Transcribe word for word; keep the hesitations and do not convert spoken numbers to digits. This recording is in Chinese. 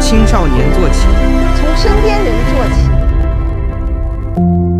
青少年做起， 从身边人做起。